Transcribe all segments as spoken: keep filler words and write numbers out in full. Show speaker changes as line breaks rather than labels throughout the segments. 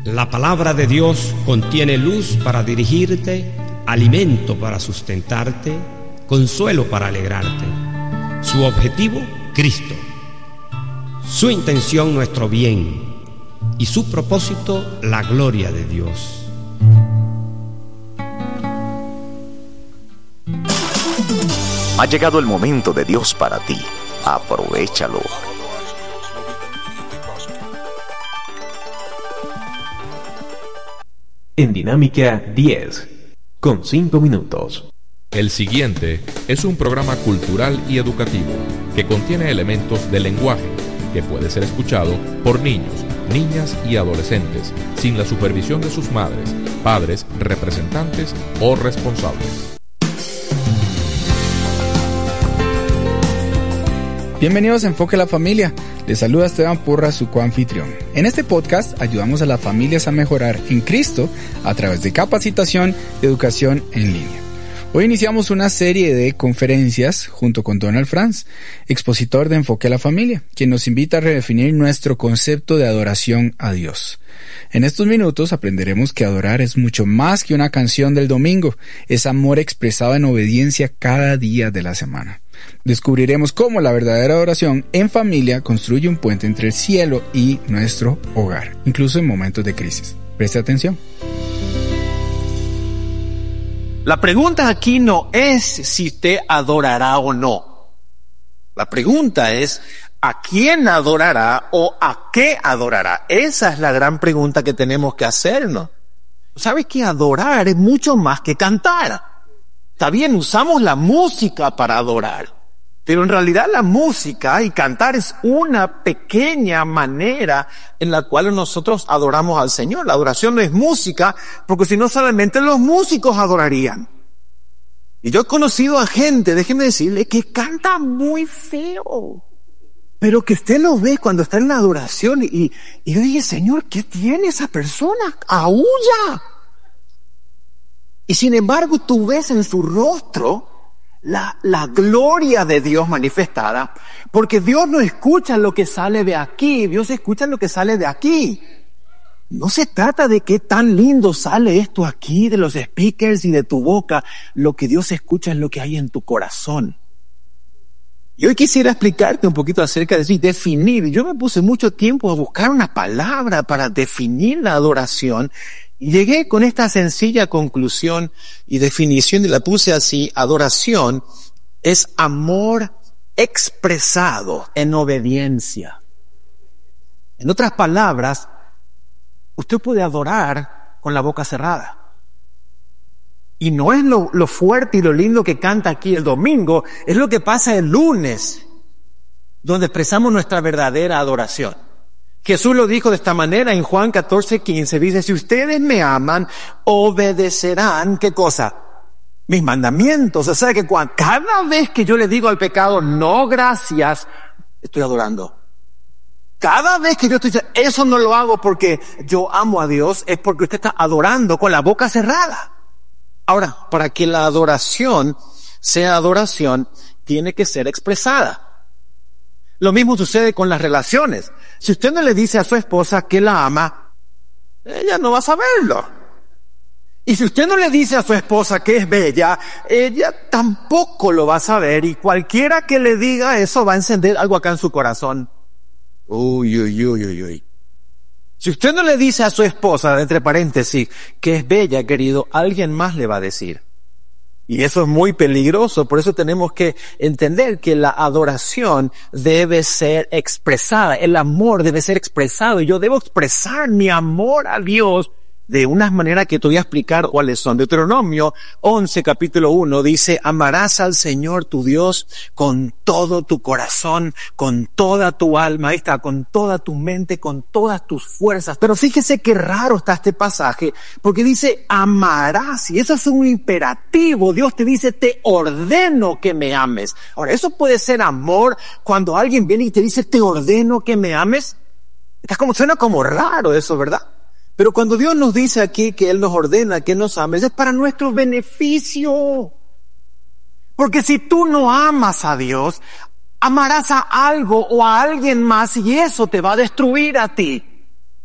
La palabra de Dios contiene luz para dirigirte, alimento para sustentarte, consuelo para alegrarte. Su objetivo, Cristo. Su intención, nuestro bien. Y su propósito, la gloria de Dios.
Ha llegado el momento de Dios para ti. Aprovéchalo.
En Dinámica diez, con cinco minutos.
El siguiente es un programa cultural y educativo que contiene elementos de lenguaje que puede ser escuchado por niños, niñas y adolescentes sin la supervisión de sus madres, padres, representantes o responsables.
Bienvenidos a Enfoque a la Familia. Les saluda Esteban Porras, su coanfitrión. En este podcast ayudamos a las familias a mejorar en Cristo a través de capacitación y educación en línea. Hoy iniciamos una serie de conferencias junto con Donald Franz, expositor de Enfoque a la Familia, quien nos invita a redefinir nuestro concepto de adoración a Dios. En estos minutos aprenderemos que adorar es mucho más que una canción del domingo, es amor expresado en obediencia cada día de la semana. Descubriremos cómo la verdadera adoración en familia construye un puente entre el cielo y nuestro hogar, incluso en momentos de crisis. Preste atención.
La pregunta aquí no es si usted adorará o no. La pregunta es ¿a quién adorará o a qué adorará? Esa es la gran pregunta que tenemos que hacernos. ¿Sabes que adorar es mucho más que cantar? Está bien, usamos la música para adorar, pero en realidad la música y cantar es una pequeña manera en la cual nosotros adoramos al Señor. La adoración no es música, porque si no solamente los músicos adorarían. Y yo he conocido a gente, déjeme decirle, que canta muy feo, pero que usted lo ve cuando está en la adoración y, y yo dije, Señor, ¿qué tiene esa persona? ¡Aúlla! Y sin embargo, tú ves en su rostro la, la gloria de Dios manifestada, porque Dios no escucha lo que sale de aquí, Dios escucha lo que sale de aquí. No se trata de qué tan lindo sale esto aquí de los speakers y de tu boca. Lo que Dios escucha es lo que hay en tu corazón. Y hoy quisiera explicarte un poquito acerca de eso y definir. Yo me puse mucho tiempo a buscar una palabra para definir la adoración. Y llegué con esta sencilla conclusión y definición y la puse así: adoración es amor expresado en obediencia. En otras palabras, usted puede adorar con la boca cerrada. Y no es lo, lo fuerte y lo lindo que canta aquí el domingo, es lo que pasa el lunes, donde expresamos nuestra verdadera adoración. Jesús lo dijo de esta manera en Juan catorce quince, dice, si ustedes me aman, obedecerán, ¿qué cosa? Mis mandamientos. O sea que cuando, cada vez que yo le digo al pecado, no gracias, estoy adorando. Cada vez que yo estoy diciendo, eso no lo hago porque yo amo a Dios, es porque usted está adorando con la boca cerrada. Ahora, para que la adoración sea adoración, tiene que ser expresada. Lo mismo sucede con las relaciones. Si usted no le dice a su esposa que la ama, ella no va a saberlo. Y si usted no le dice a su esposa que es bella, ella tampoco lo va a saber. Y cualquiera que le diga eso va a encender algo acá en su corazón. Uy, uy, uy, uy, uy. Si usted no le dice a su esposa, entre paréntesis, que es bella, querido, alguien más le va a decir. Y eso es muy peligroso, por eso tenemos que entender que la adoración debe ser expresada, el amor debe ser expresado, y yo debo expresar mi amor a Dios de unas maneras que te voy a explicar cuáles son. Deuteronomio once, capítulo uno, dice, amarás al Señor tu Dios con todo tu corazón, con toda tu alma, ahí está, con toda tu mente, con todas tus fuerzas. Pero fíjese qué raro está este pasaje, porque dice, amarás, y eso es un imperativo. Dios te dice, te ordeno que me ames. Ahora, eso puede ser amor cuando alguien viene y te dice, te ordeno que me ames. Está como, suena como raro eso, ¿verdad? Pero cuando Dios nos dice aquí que Él nos ordena que nos ames, es para nuestro beneficio. Porque si tú no amas a Dios, amarás a algo o a alguien más y eso te va a destruir a ti.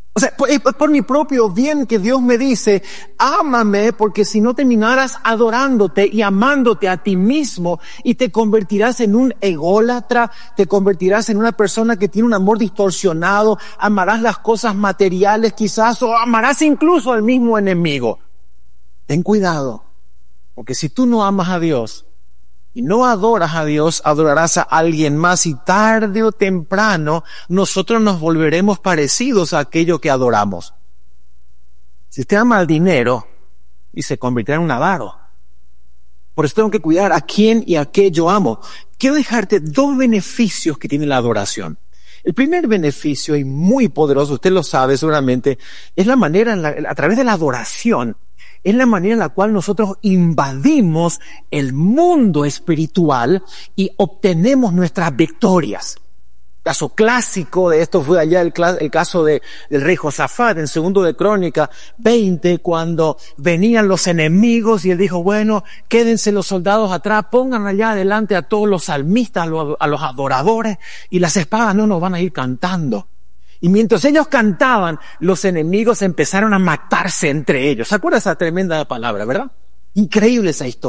O sea, es por mi propio bien que Dios me dice, ámame, porque si no terminarás adorándote y amándote a ti mismo y te convertirás en un ególatra, te convertirás en una persona que tiene un amor distorsionado, amarás las cosas materiales quizás o amarás incluso al mismo enemigo. Ten cuidado, porque si tú no amas a Dios y no adoras a Dios, adorarás a alguien más y tarde o temprano nosotros nos volveremos parecidos a aquello que adoramos. Si usted ama al dinero y se convertirá en un avaro. Por eso tengo que cuidar a quién y a qué yo amo. Quiero dejarte dos beneficios que tiene la adoración. El primer beneficio, y muy poderoso, usted lo sabe seguramente, es la manera, en la, a través de la adoración, es la manera en la cual nosotros invadimos el mundo espiritual y obtenemos nuestras victorias. El caso clásico de esto fue allá el, el caso de, del rey Josafat en segundo de Crónica veinte, cuando venían los enemigos y él dijo, bueno, quédense los soldados atrás, pongan allá adelante a todos los salmistas, a los, a los adoradores, y las espadas no nos van a ir cantando. Y mientras ellos cantaban, los enemigos empezaron a matarse entre ellos. ¿Se acuerda esa tremenda palabra, verdad? Increíble esa historia.